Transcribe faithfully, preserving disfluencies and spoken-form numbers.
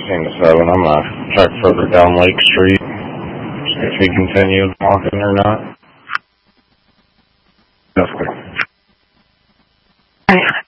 sixteen to seven. I'm going to check further down Lake Street, see if he continued walking or not. That's clear.